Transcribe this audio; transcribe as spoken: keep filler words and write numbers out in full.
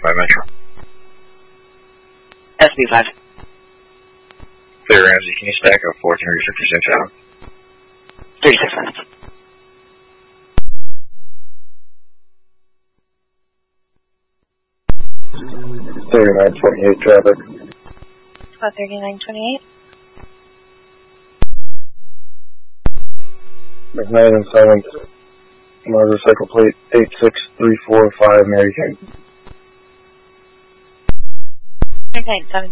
five Metro. S B five. Clear Ramsey, can you stack up four thirty-six percent out? thirty-six minutes. thirty-nine twenty-eight traffic. About thirty-nine twenty-eight. McKnight and seventh. Motorcycle plate eight six three four five Mary Kay. McKnight seven.